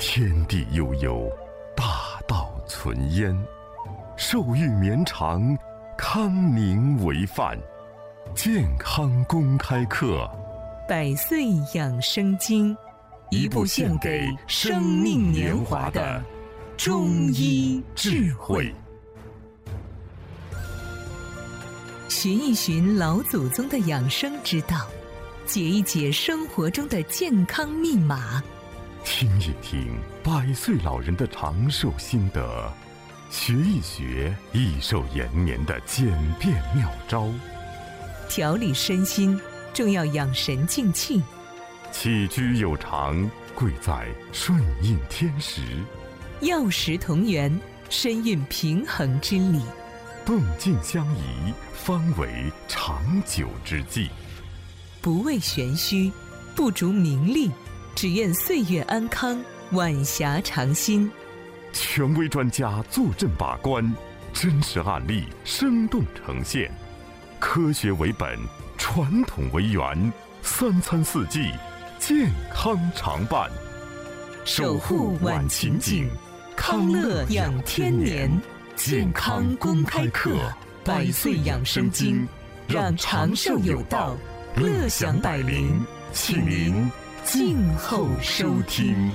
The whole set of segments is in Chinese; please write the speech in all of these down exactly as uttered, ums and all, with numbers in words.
天地悠悠，大道存焉。寿育绵长，康宁为范。健康公开课， 百岁养生经，一部献给生命年华的中医智慧。寻一寻老祖宗的养生之道，解一解生活中的健康密码， 听一听百岁老人的长寿心得，学一学益寿延年的简便妙招。 调理身心，重要养神静气。 起居有常，贵在顺应天时。 药食同源，身运平衡之理。 动静相宜，方为长久之计。 不为玄虚，不逐名利，只愿岁月安康，晚霞长新。 权威专家坐镇把关，真实案例生动呈现。科学为本，传统为源，三餐四季，健康常伴。 守护晚晴景，康乐养天年。健康公开课，百岁养生经，让长寿有道，乐享百龄，请您静候收听。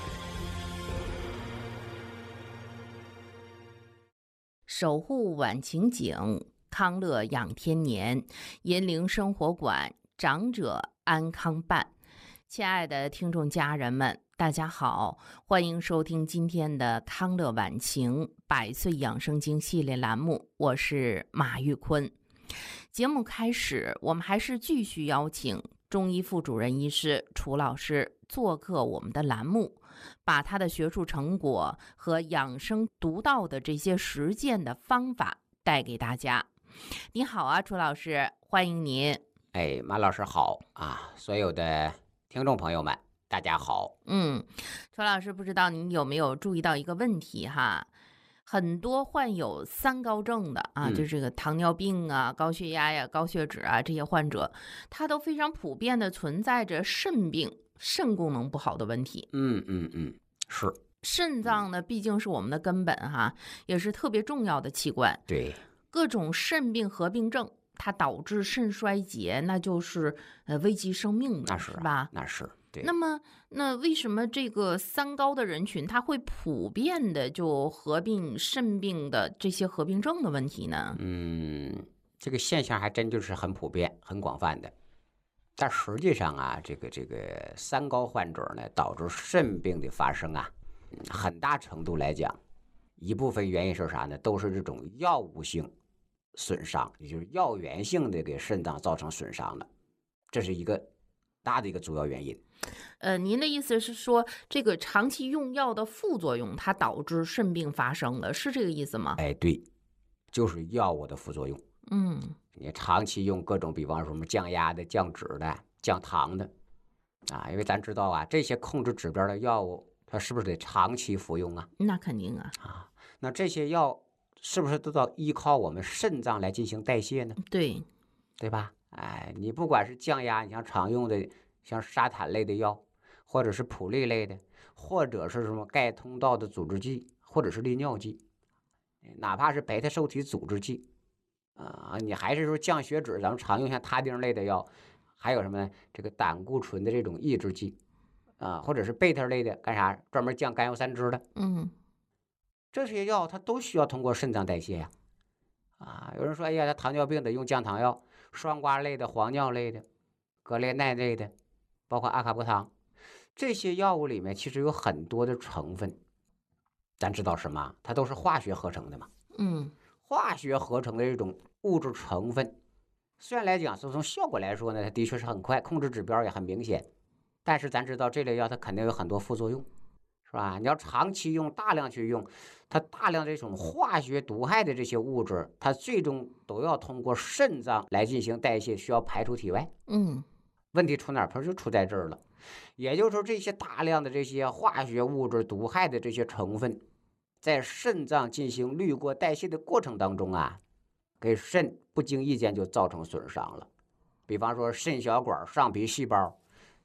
守护晚晴景，康乐养天年，银铃生活馆，长者安康办。亲爱的听众家人们，大家好，欢迎收听今天的康乐晚晴百岁养生经系列栏目，我是马玉坤。节目开始，我们还是继续邀请中医副主任医师楚老师做客我们的栏目，把他的学术成果和养生独到的这些实践的方法带给大家。你好啊，楚老师，欢迎您。 哎，马老师好啊，所有的听众朋友们大家好。 嗯，楚老师，不知道您有没有注意到一个问题哈？很多患有三高症的啊， 嗯、 就是这个糖尿病啊、高血压呀、高血脂啊这些患者，他都非常普遍的存在着肾病、肾功能不好的问题。 嗯嗯嗯，是。 肾脏呢，毕竟是我们的根本哈，也是特别重要的器官。 对， 各种肾病合并症，它导致肾衰竭，那就是呃危及生命的， 那是、啊、 是吧？ 那是。对， 那么，那为什么这个三高的人群，他会普遍的就合并肾病的这些合并症的问题呢？ 嗯，这个现象还真就是很普遍、很广泛的。但实际上啊，这个这个三高患者呢，导致肾病的发生啊，很大程度来讲，一部分原因是啥呢？都是这种药物性损伤，也就是药源性的给肾脏造成损伤了，这是一个大的一个主要原因。 呃，您的意思是说，这个长期用药的副作用，它导致肾病发生的，是这个意思吗？ 哎，对，就是药物的副作用。 嗯， 你长期用各种，比方说什么降压的、降脂的、降糖的，啊，因为咱知道啊，这些控制指标的药物，它是不是得长期服用啊？ 那肯定啊。 啊，那这些药是不是都要依靠我们肾脏来进行代谢呢？ 对， 对吧？哎，你不管是降压，你像常用的像沙坦类的药，或者是普利类的，或者是什么钙通道的阻滞剂，或者是利尿剂，哪怕是贝塔受体阻滞剂啊，你还是说降血脂，咱们常用像他汀类的药，还有什么呢？这个胆固醇的这种抑制剂啊，或者是贝塔类的干啥？专门降甘油三酯的。 嗯， 这些药它都需要通过肾脏代谢呀。啊，有人说，哎呀，他糖尿病得用降糖药，双胍类的、磺脲类的、格列奈类的，包括阿卡波糖，这些药物里面其实有很多的成分，咱知道什么？它都是化学合成的嘛。 嗯， 化学合成的这种物质成分，虽然来讲是从效果来说呢，它的确是很快，控制指标也很明显，但是咱知道这类药它肯定有很多副作用。是吧？你要长期用、大量去用，它大量这种化学毒害的这些物质，它最终都要通过肾脏来进行代谢，需要排出体外。 嗯， 问题出哪儿？它就出在这儿了。也就是说，这些大量的这些化学物质毒害的这些成分，在肾脏进行滤过代谢的过程当中啊，给肾不经意间就造成损伤了。比方说，肾小管、上皮细胞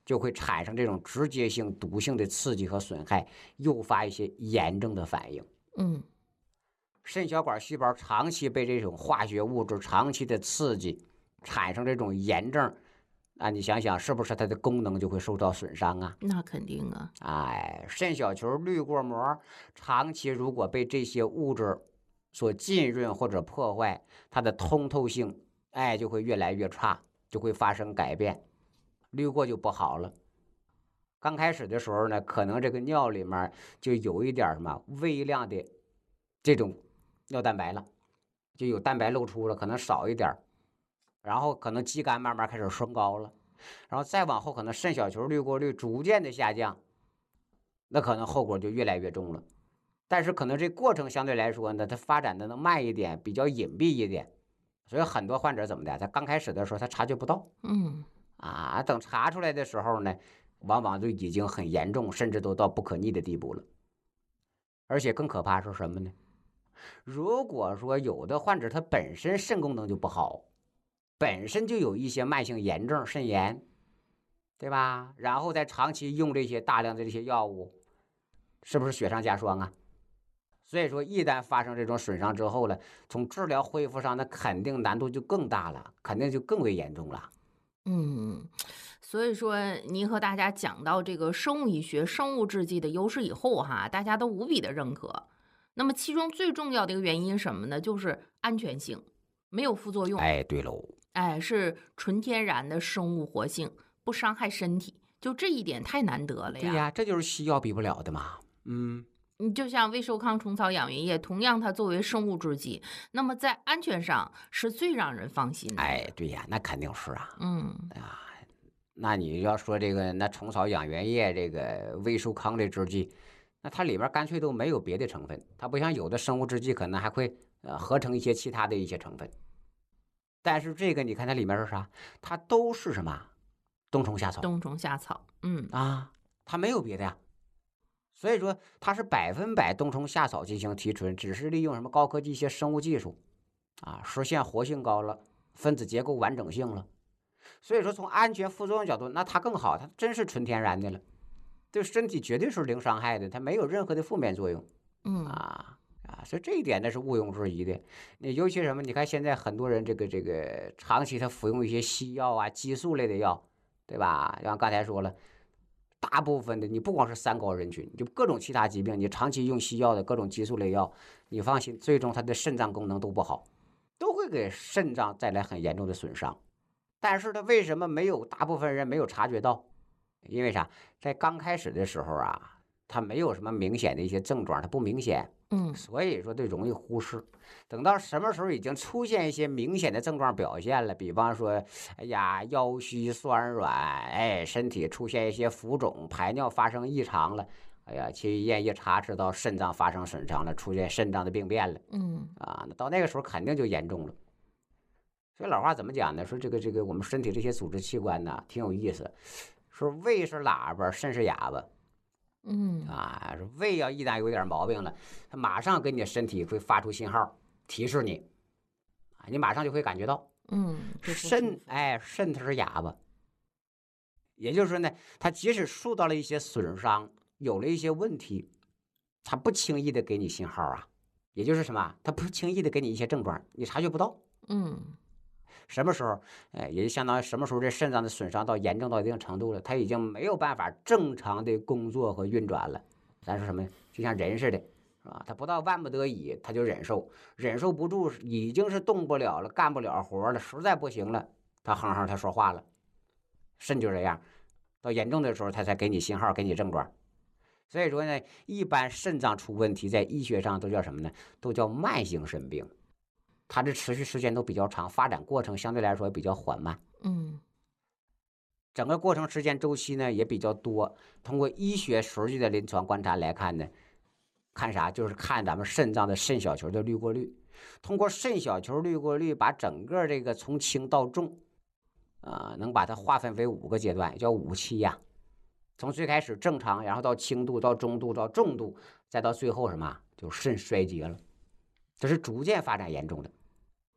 就会产生这种直接性毒性的刺激和损害，诱发一些炎症的反应。 嗯， 肾小管细胞长期被这种化学物质长期的刺激，产生这种炎症，啊，你想想是不是它的功能就会受到损伤啊？ 那肯定啊。 哎，肾小球滤过膜长期如果被这些物质所浸润或者破坏，它的通透性，哎，就会越来越差，就会发生改变，滤过就不好了。刚开始的时候呢，可能这个尿里面就有一点什么微量的这种尿蛋白了，就有蛋白露出了，可能少一点，然后可能肌酐慢慢开始升高了，然后再往后可能肾小球滤过率逐渐的下降，那可能后果就越来越重了。但是可能这过程相对来说呢，它发展的能慢一点，比较隐蔽一点，所以很多患者怎么的，他刚开始的时候他察觉不到， 嗯啊，等查出来的时候呢，往往就已经很严重，甚至都到不可逆的地步了。而且更可怕是什么呢？如果说有的患者他本身肾功能就不好，本身就有一些慢性炎症，肾炎，对吧？然后再长期用这些大量的这些药物，是不是雪上加霜啊？所以说，一旦发生这种损伤之后呢，从治疗恢复上，那肯定难度就更大了，肯定就更为严重了。 嗯，所以说您和大家讲到这个生物医学、生物制剂的优势以后哈，大家都无比的认可。那么其中最重要的一个原因是什么呢？就是安全性，没有副作用。 哎，对喽， 哎，是纯天然的生物活性，不伤害身体，就这一点太难得了呀。 对呀，这就是西药比不了的嘛。嗯。 你就像威寿康虫草养元液，同样它作为生物制剂，那么在安全上是最让人放心的。 哎，对呀，那肯定是啊。 嗯啊，那你要说这个那虫草养元液这个威寿康的制剂，那它里边干脆都没有别的成分，它不像有的生物制剂可能还会呃合成一些其他的一些成分，但是这个你看它里面是啥？它都是什么？冬虫夏草。 冬虫夏草，嗯啊，它没有别的呀。所以说它是百分百冬虫夏草进行提纯，只是利用什么高科技一些生物技术啊，实现活性高了，分子结构完整性了。所以说从安全副作用角度，那它更好，它真是纯天然的了，对身体绝对是零伤害的，它没有任何的负面作用。 嗯啊啊，所以这一点呢是毋庸置疑的。你尤其什么？你看现在很多人这个这个长期他服用一些西药啊、激素类的药，对吧？像刚才说了。大部分的你不光是三高人群，就各种其他疾病，你长期用西药的各种激素类药，你放心，最终它的肾脏功能都不好，都会给肾脏带来很严重的损伤。但是它为什么没有大部分人没有察觉到？因为啥？在刚开始的时候啊，它没有什么明显的一些症状，它不明显， 嗯， 所以说就容易忽视。等到什么时候已经出现一些明显的症状表现了，比方说，哎呀，腰膝酸软，哎，身体出现一些浮肿，排尿发生异常了，哎呀，去医院一查，知道肾脏发生损伤了，出现肾脏的病变了， 嗯啊，那到那个时候肯定就严重了。所以老话怎么讲呢？说这个这个我们身体这些组织器官呢，挺有意思，说胃是喇叭，肾是哑巴。 嗯啊，胃要一旦有点毛病了，它马上给你的身体会发出信号提示你，啊，你马上就会感觉到。 嗯， 肾，哎，肾它是哑巴，也就是说呢，它即使受到了一些损伤，有了一些问题，它不轻易的给你信号啊，也就是什么，它不轻易的给你一些症状，你察觉不到。 嗯， 什么时候，哎，也就相当于什么时候这肾脏的损伤到严重到一定程度了，它已经没有办法正常的工作和运转了。咱说什么，就像人似的，是吧？他不到万不得已，他就忍受，忍受不住，已经是动不了了，干不了活了，实在不行了，他哼哼，他说话了。肾就这样，到严重的时候，他才给你信号，给你症状。所以说呢，一般肾脏出问题，在医学上都叫什么呢？都叫慢性肾病。它的持续时间都比较长，发展过程相对来说比较缓慢， 嗯， 整个过程时间周期呢也比较多。通过医学实际的临床观察来看呢，看啥？就是看咱们肾脏的肾小球的滤过率。通过肾小球滤过率，把整个这个从轻到重，啊、呃，能把它划分为五个阶段，叫五期呀。从最开始正常，然后到轻度，到中度，到重度，再到最后什么？就肾衰竭了。这是逐渐发展严重的。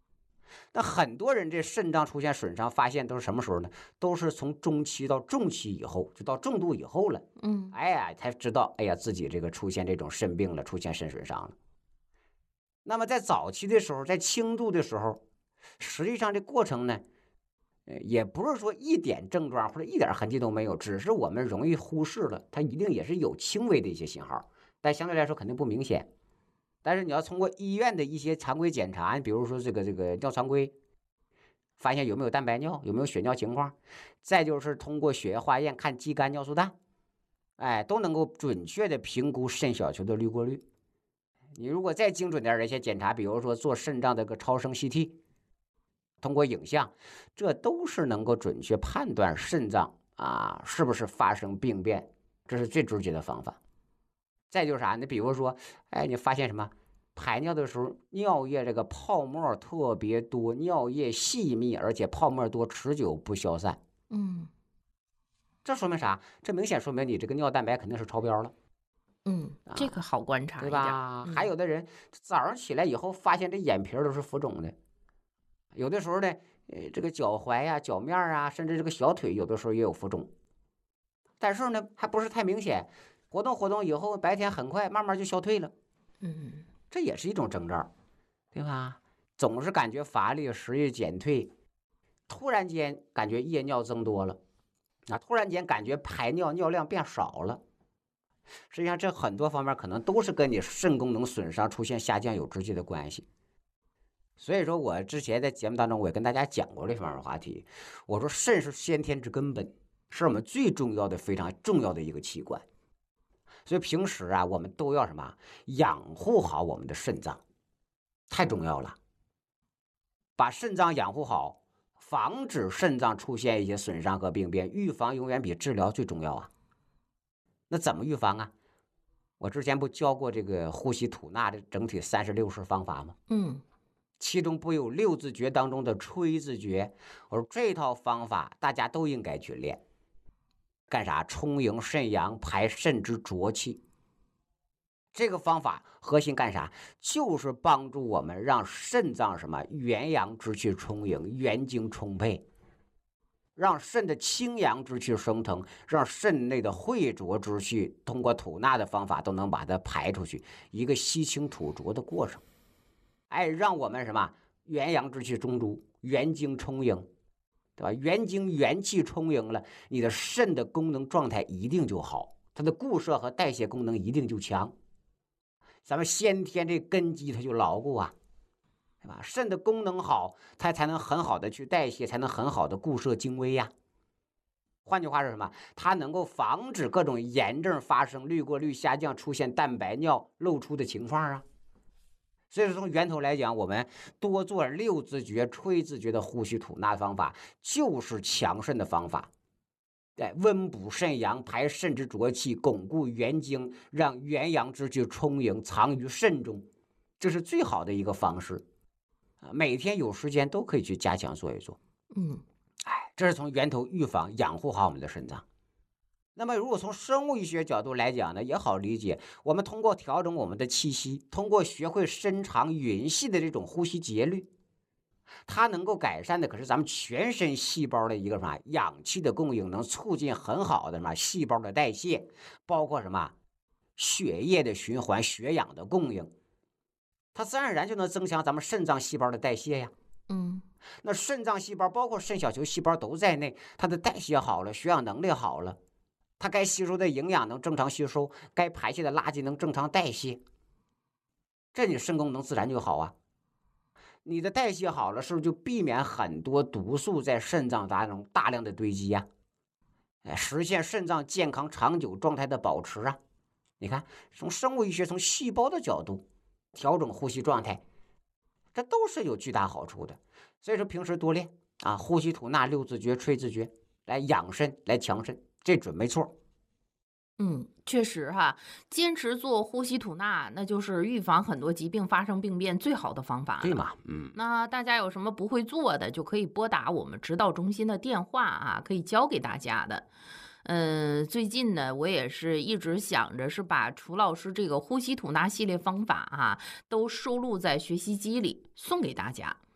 那很多人这肾脏出现损伤，发现都是什么时候呢？都是从中期到重期以后，就到重度以后了。 嗯， 哎呀，才知道，哎呀，自己这个出现这种肾病了，出现肾损伤了。那么在早期的时候，在轻度的时候，实际上这过程呢，呃，也不是说一点症状或者一点痕迹都没有，只是我们容易忽视了，它一定也是有轻微的一些信号，但相对来说肯定不明显。但是你要通过医院的一些常规检查，比如说这个这个尿常规，发现有没有蛋白尿，有没有血尿情况，再就是通过血液化验看肌酐尿素氮，哎，都能够准确的评估肾小球的滤过率。你如果再精准点的一些检查，比如说做肾脏的个超声 C T， 通过影像，这都是能够准确判断肾脏啊是不是发生病变，这是最直接的方法。再就是啥呢？比如说，哎，你发现什么？排尿的时候，尿液这个泡沫特别多，尿液细密，而且泡沫多，持久不消散。 嗯， 这说明啥？这明显说明你这个尿蛋白肯定是超标了。 嗯，这个好观察， 对吧？嗯、还有的人早上起来以后，发现这眼皮都是浮肿的，有的时候呢，呃，这个脚踝呀、脚面啊，甚至这个小腿，有的时候也有浮肿，但是呢，还不是太明显。活动活动以后，白天很快慢慢就消退了。 嗯， 这也是一种征兆，对吧？总是感觉乏力，食欲减退，突然间感觉夜尿增多了，啊，突然间感觉排尿尿量变少了。实际上，这很多方面可能都是跟你肾功能损伤出现下降有直接的关系。所以说我之前在节目当中，我也跟大家讲过这方面的话题。我说肾是先天之根本，是我们最重要的、非常重要的一个器官。所以平时啊，我们都要什么养护好我们的肾脏，太重要了。把肾脏养护好，防止肾脏出现一些损伤和病变，预防永远比治疗最重要啊。那怎么预防啊？我之前不教过这个呼吸吐纳的整体三十六式方法吗？ 嗯， 其中不有六字诀当中的吹字诀？我说这套方法大家都应该去练。干啥？充盈肾阳，排肾之浊气。这个方法核心干啥？就是帮助我们让肾脏什么元阳之气充盈，元精充沛，让肾的清阳之气升腾，让肾内的秽浊之气通过吐纳的方法都能把它排出去，一个吸清吐浊的过程。哎，让我们什么元阳之气中足，元精充盈。对吧？元精元气充盈了，你的肾的功能状态一定就好，它的固摄和代谢功能一定就强。咱们先天这根基它就牢固啊，对吧？肾的功能好，它才能很好的去代谢，才能很好的固摄精微呀。换句话是什么？它能够防止各种炎症发生，滤过率下降，出现蛋白尿漏出的情况啊。所以说，从源头来讲，我们多做六字诀、吹字诀的呼吸吐纳方法，就是强肾的方法。对，温补肾阳，排肾之浊气，巩固元精，让元阳之气充盈，藏于肾中，这是最好的一个方式。每天有时间都可以去加强做一做。 嗯， 哎，这是从源头预防、养护好我们的肾脏。那么如果从生物医学角度来讲呢，也好理解。我们通过调整我们的气息，通过学会深长匀细的这种呼吸节律，它能够改善的可是咱们全身细胞的一个什么氧气的供应，能促进很好的什么细胞的代谢，包括什么血液的循环、血氧的供应，它自然而然就能增强咱们肾脏细胞的代谢呀。 嗯， 那肾脏细胞包括肾小球细胞都在内，它的代谢好了，血氧能力好了，它该吸收的营养能正常吸收，该排泄的垃圾能正常代谢，这你肾功能自然就好啊。你的代谢好了，是不是就避免很多毒素在肾脏当中大量的堆积呀、啊？实现肾脏健康长久状态的保持啊。你看，从生物医学从细胞的角度调整呼吸状态，这都是有巨大好处的。所以说平时多练啊，呼吸吐纳六字诀、吹字诀来养肾，来强肾，这准没错。 嗯，确实哈，坚持做呼吸吐纳，那就是预防很多疾病发生病变最好的方法了。 对嘛？嗯。 那大家有什么不会做的，就可以拨打我们指导中心的电话啊，可以教给大家的。嗯，最近呢，我也是一直想着是把楚老师这个呼吸吐纳系列方法啊，都收录在学习机里送给大家。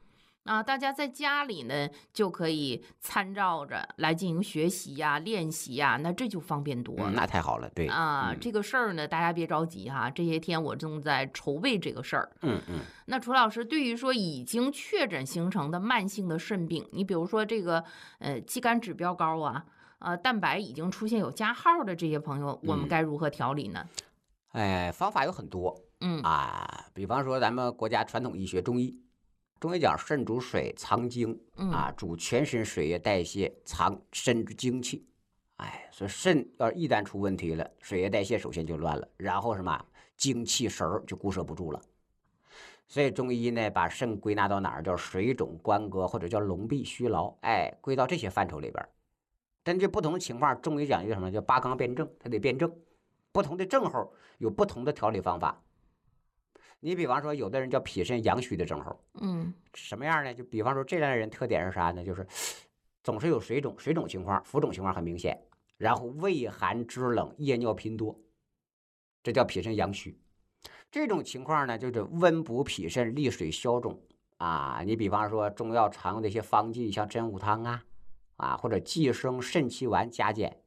啊，大家在家里呢就可以参照着来进行学习呀、练习呀，那这就方便多了。 嗯，那太好了，对啊， 嗯、 这个事儿呢，大家别着急哈，这些天我正在筹备这个事儿。 嗯嗯。 那楚老师，对于说已经确诊形成的慢性的肾病，你比如说这个呃肌酐指标高啊，呃蛋白已经出现有加号的这些朋友，我们该如何调理呢？ 哎，方法有很多。 嗯啊，比方说咱们国家传统医学中医。中医讲肾主水藏精啊，主全身水液代谢，藏肾之精气。哎，所以肾要一旦出问题了，水液代谢首先就乱了，然后什么精气神儿就固摄不住了。所以中医呢，把肾归纳到哪儿？叫水肿关膈，或者叫痨痹虚劳，哎，归到这些范畴里边。针对不同的情况，中医讲一个什么叫八纲辩证，它得辩证，不同的症候有不同的调理方法。你比方说，有的人叫脾肾阳虚的症候， 嗯， 什么样呢？就比方说这类人特点是啥呢？就是总是有水肿，水肿情况、浮肿情况很明显，然后畏寒肢冷、夜尿频多，这叫脾肾阳虚。这种情况呢，就是温补脾肾、利水消肿啊。你比方说中药常用的一些方剂，像真武汤啊，啊或者济生肾气丸加减，